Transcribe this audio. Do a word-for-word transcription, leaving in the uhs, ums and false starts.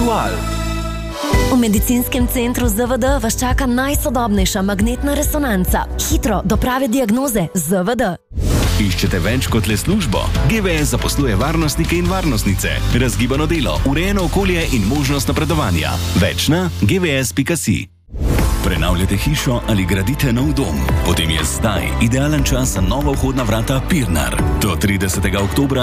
Aktual. V medicinskem centru Z V D vas čaka najsodobnejša magnetna resonanca. Hitro do prave diagnoze Z V D. Iščete več kot le službo? G V S zaposluje varnostnike in varnostnice, razgibano delo, urejeno okolje in možnost napredovanja. Več na g v s pika si. Prenavljate hišo ali gradite nov dom? Potem je zdaj idealen čas za nova vhodna vrata Pirnar. Do tridesetega oktobra